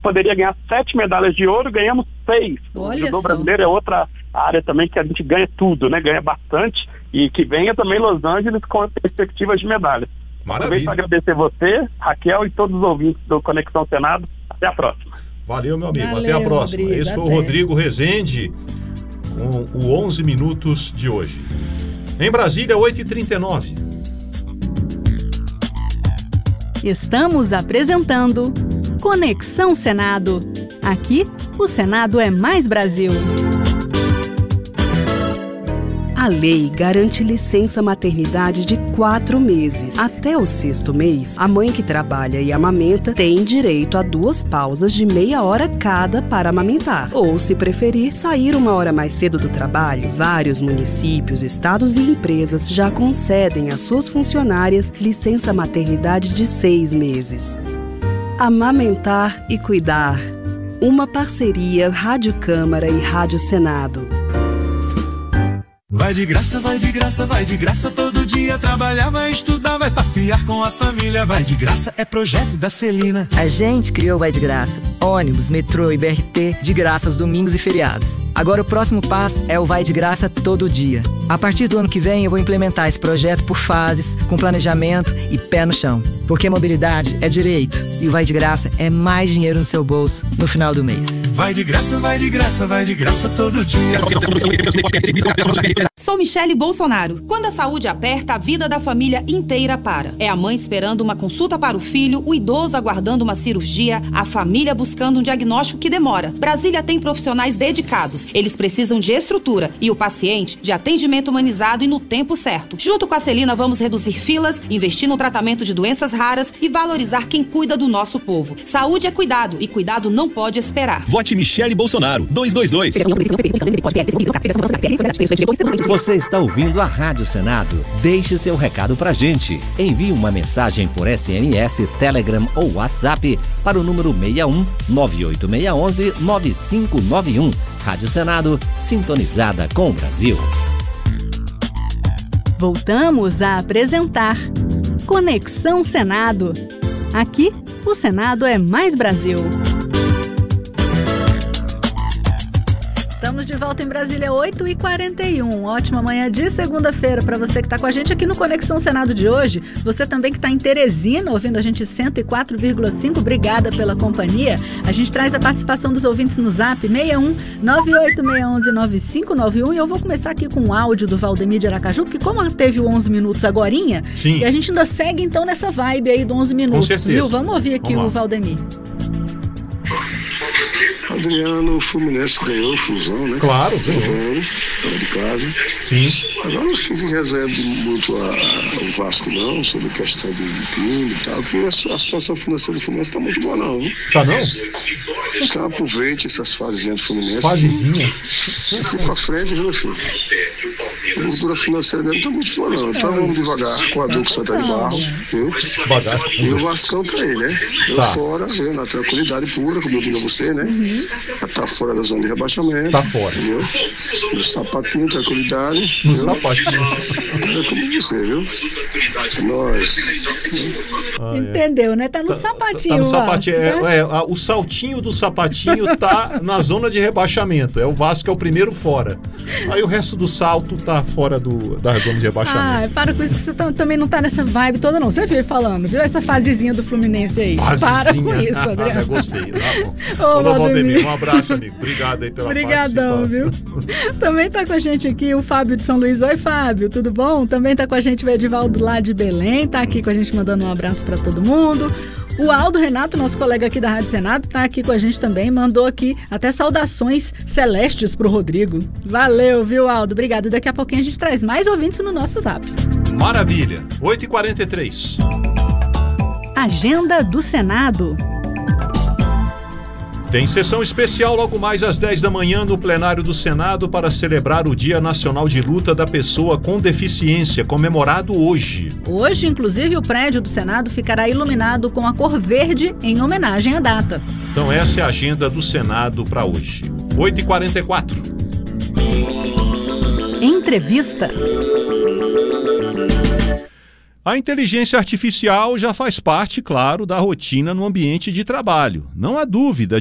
poderia ganhar 7 medalhas de ouro, ganhamos 6. O judô brasileiro é outra área também que a gente ganha tudo, né? Ganha bastante, e que venha também Los Angeles com perspectivas de medalhas. Aproveito para agradecer você, Raquel, e todos os ouvintes do Conexão Senado. Até a próxima. Valeu, meu amigo. Até a próxima. Rodrigo, esse foi o Rodrigo Rezende com o 11 Minutos de hoje. Em Brasília, 8h39. Estamos apresentando Conexão Senado. Aqui, o Senado é mais Brasil. A lei garante licença maternidade de 4 meses. Até o 6º mês, a mãe que trabalha e amamenta tem direito a 2 pausas de meia hora cada para amamentar. Ou, se preferir, sair 1 hora mais cedo do trabalho. Vários municípios, estados e empresas já concedem às suas funcionárias licença maternidade de 6 meses. Amamentar e cuidar. Uma parceria Rádio Câmara e Rádio Senado. Vai de graça, vai de graça, vai de graça todo dia. Trabalhar, vai estudar, vai passear com a família. Vai de graça é projeto da Celina. A gente criou o Vai de Graça. Ônibus, metrô e BRT de graça aos domingos e feriados. Agora o próximo passo é o Vai de Graça todo dia. A partir do ano que vem eu vou implementar esse projeto por fases, com planejamento e pé no chão. Porque mobilidade é direito e o Vai de Graça é mais dinheiro no seu bolso no final do mês. Vai de graça, vai de graça, vai de graça todo dia. Sou Michele Bolsonaro. Quando a saúde aperta, a vida da família inteira para. É a mãe esperando uma consulta para o filho, o idoso aguardando uma cirurgia, a família buscando um diagnóstico que demora. Brasília tem profissionais dedicados. Eles precisam de estrutura e o paciente de atendimento humanizado e no tempo certo. Junto com a Celina, vamos reduzir filas, investir no tratamento de doenças raras e valorizar quem cuida do nosso povo. Saúde é cuidado e cuidado não pode esperar. Vote Michele Bolsonaro, 222. Você está ouvindo a Rádio Senado? Deixe seu recado pra gente. Envie uma mensagem por SMS, Telegram ou WhatsApp para o número 61 98611 9591. Rádio Senado, sintonizada com o Brasil. Voltamos a apresentar Conexão Senado. Aqui, o Senado é mais Brasil. Estamos de volta em Brasília, 8h41. Ótima manhã de segunda-feira para você que está com a gente aqui no Conexão Senado de hoje. Você também que está em Teresina, ouvindo a gente 104,5. Obrigada pela companhia. A gente traz a participação dos ouvintes no Zap 61 98611 9591. E eu vou começar aqui com um áudio do Valdemir de Aracaju, porque como teve o 11 minutos agorinha, sim, e a gente ainda segue então nessa vibe aí do 11 minutos. Com certeza. Viu? Vamos ouvir aqui o Valdemir. Adriano, o Fluminense ganhou a Fusão, né? Claro, ganhou. Fora de casa. Sim. Agora não fico reservando muito o Vasco, não, sobre questão de time e tal, porque a situação financeira do Fluminense está muito boa, não, viu? Tá não? Então aproveite essas fasezinhas do Fluminense. Fasezinha? Fica pra frente, viu, meu filho? A cultura financeira dele não tá muito boa, não. Então vamos devagar com a Duque Santa de Barro, viu? Devagar. E o Vascão tá aí, né? Eu fora, viu? Na tranquilidade pura, como eu digo a você, né? Já tá fora da zona de rebaixamento. Tá fora. Entendeu? No sapatinho, tranquilidade. No sapatinho. É como você, viu? Nós. Entendeu, né? Tá no sapatinho. Tá no sapatinho. O saltinho do sapatinho tá na zona de rebaixamento. É o Vasco, é o primeiro fora. Aí o resto do salto tá fora da zona de rebaixamento. Para com isso que você também não tá nessa vibe toda, não. Você viu falando, viu? Essa fasezinha do Fluminense aí. Fasezinha. Para com isso, Adriano. Gostei. Tá bom. Olá, Valdemir. Um abraço, amigo. Obrigado aí pela Obrigadão, participação. Viu? Também tá com a gente aqui o Fábio de São Luís. Oi, Fábio, tudo bom? Também tá com a gente o Edivaldo lá de Belém. Tá aqui com a gente mandando um abraço pra todo mundo. O Aldo Renato, nosso colega aqui da Rádio Senado, tá aqui com a gente também, mandou aqui até saudações celestes pro Rodrigo. Valeu, viu, Aldo? Obrigado. Daqui a pouquinho a gente traz mais ouvintes no nosso Zap. Maravilha. 8h43. Agenda do Senado. Tem sessão especial logo mais às 10 da manhã no plenário do Senado para celebrar o Dia Nacional de Luta da Pessoa com Deficiência, comemorado hoje. Hoje, inclusive, o prédio do Senado ficará iluminado com a cor verde em homenagem à data. Então essa é a agenda do Senado para hoje. 8h44. Entrevista. A inteligência artificial já faz parte, claro, da rotina no ambiente de trabalho. Não há dúvida